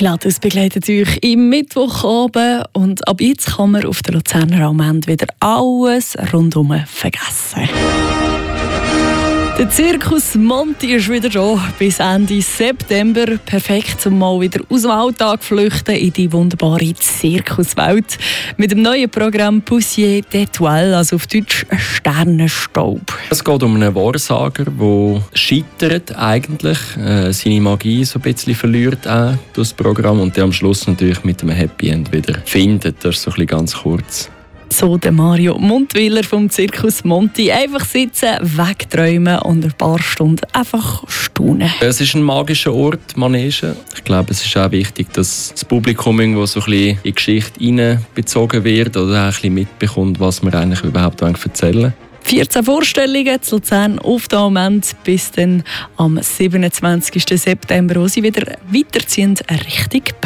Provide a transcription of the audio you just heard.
Pilatus begleitet euch im Mittwochabend und ab jetzt kann man auf der Luzerner Allmende wieder alles rundum vergessen. Der Zirkus Monti ist wieder da bis Ende September. Perfekt, um mal wieder aus dem Alltag zu flüchten in die wunderbare Zirkuswelt. Mit dem neuen Programm Poussière d'Étoiles, also auf Deutsch Sternenstaub. Es geht um einen Wahrsager, der scheitert eigentlich, seine Magie so ein bisschen verliert auch durch das Programm und der am Schluss natürlich mit einem Happy End wieder findet. Das ist so ein bisschen ganz kurz. So der Mario Muntwiler vom Zirkus Monti. Einfach sitzen, wegträumen und ein paar Stunden einfach staunen. Es ist ein magischer Ort, Manege. Ich glaube, es ist auch wichtig, dass das Publikum irgendwo so ein bisschen in die Geschichte hineinbezogen wird oder auch ein bisschen mitbekommt, was wir eigentlich überhaupt erzählen wollen. 14 Vorstellungen zu Luzern auf der Allmende bis dann am 27. September, wo sie wieder weiterziehen Richtung